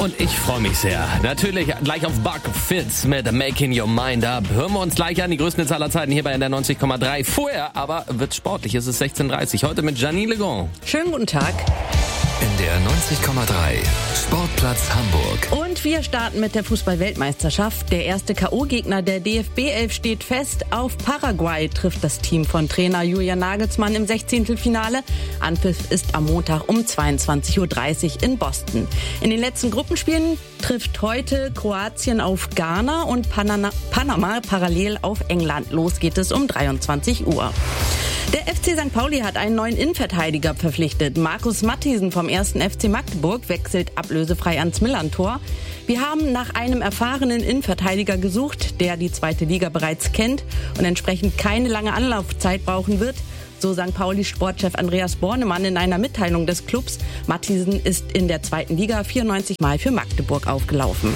Und ich freue mich sehr. Natürlich gleich auf Buck Fitz mit Making Your Mind Up. Hören wir uns gleich an, die größten Hits aller Zeiten hier bei NDR 90,3. Vorher aber wird's sportlich. Es ist 16:30 Heute mit Janine Legon. Schönen guten Tag. NDR 90,3 Sportplatz Hamburg. Und wir starten mit der Fußball-Weltmeisterschaft. Der erste K.O.-Gegner der DFB 11 steht fest. Auf Paraguay trifft das Team von Trainer Julian Nagelsmann im 16. Finale. Anpfiff ist am Montag um 22:30 Uhr in Boston. In den letzten Gruppenspielen trifft heute Kroatien auf Ghana und Panama parallel auf England. Los geht es um 23 Uhr. Der FC St. Pauli hat einen neuen Innenverteidiger verpflichtet. Markus Mathiesen vom 1. FC Magdeburg wechselt ablösefrei ans Millern-Tor. Wir haben nach einem erfahrenen Innenverteidiger gesucht, der die zweite Liga bereits kennt und entsprechend keine lange Anlaufzeit brauchen wird. So St. Paulis Sportchef Andreas Bornemann in einer Mitteilung des Clubs. Mathiesen ist in der zweiten Liga 94 Mal für Magdeburg aufgelaufen.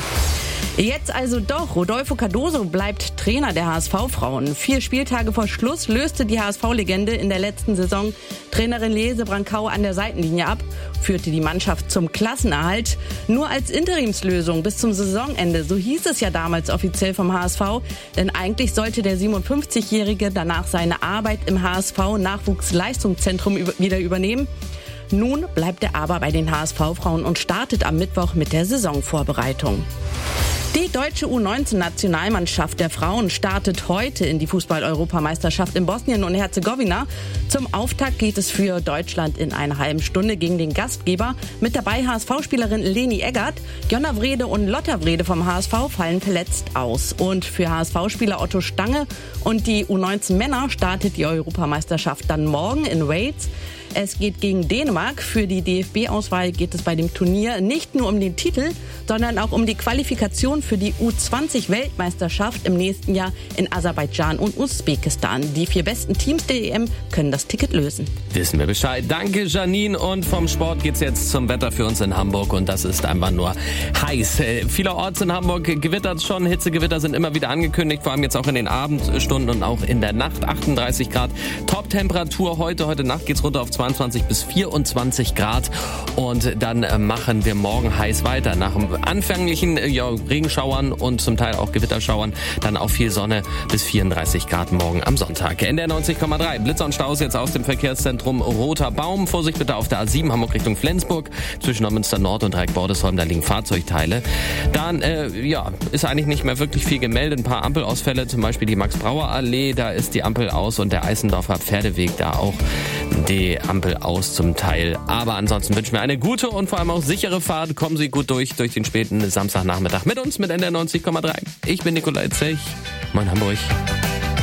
Jetzt also doch, Rodolfo Cardoso bleibt Trainer der HSV-Frauen. 4 Spieltage vor Schluss löste die HSV-Legende in der letzten Saison Trainerin Lese Brankau an der Seitenlinie ab, führte die Mannschaft zum Klassenerhalt. Nur als Interimslösung bis zum Saisonende, so hieß es ja damals offiziell vom HSV. Denn eigentlich sollte der 57-Jährige danach seine Arbeit im HSV-Nachwuchsleistungszentrum wieder übernehmen. Nun bleibt er aber bei den HSV-Frauen und startet am Mittwoch mit der Saisonvorbereitung. Die deutsche U19-Nationalmannschaft der Frauen startet heute in die Fußball-Europameisterschaft in Bosnien und Herzegowina. Zum Auftakt geht es für Deutschland in einer halben Stunde gegen den Gastgeber. Mit dabei HSV-Spielerin Leni Eggert. Jonna Wrede und Lotta Wrede vom HSV fallen verletzt aus. Und für HSV-Spieler Otto Stange und die U19-Männer startet die Europameisterschaft dann morgen in Wales. Es geht gegen Dänemark. Für die DFB-Auswahl geht es bei dem Turnier nicht nur um den Titel, sondern auch um die Qualifikation für die U20-Weltmeisterschaft im nächsten Jahr in Aserbaidschan und Usbekistan. Die 4 besten Teams der EM können das Ticket lösen. Wissen wir Bescheid. Danke, Janine. Und vom Sport geht's jetzt zum Wetter für uns in Hamburg. Und das ist einfach nur heiß. Vielerorts in Hamburg gewittert schon. Hitzegewitter sind immer wieder angekündigt, vor allem jetzt auch in den Abendstunden und auch in der Nacht. 38 Grad Top-Temperatur heute. Heute Nacht geht's runter auf 22 bis 24 Grad. Und dann machen wir morgen heiß weiter. Nach anfänglichen Regenschauern und zum Teil auch Gewitterschauern dann auch viel Sonne bis 34 Grad morgen am Sonntag. NDR 90,3. Blitzer und Staus jetzt aus dem Verkehrszentrum Roter Baum. Vorsicht bitte auf der A7 Hamburg Richtung Flensburg. Zwischen Neumünster Nord und Dreieck-Bordesholm, da liegen Fahrzeugteile. Dann ist eigentlich nicht mehr wirklich viel gemeldet. Ein paar Ampelausfälle, zum Beispiel die Max-Brauer-Allee. Da ist die Ampel aus und der Eisendorfer Pferdeweg, da auch die Ampel aus zum Teil. Aber ansonsten wünschen wir eine gute und vor allem auch sichere Fahrt. Kommen Sie gut durch den späten Samstagnachmittag mit uns, mit NDR 90,3. Ich bin Nikolai Zech. Moin Hamburg.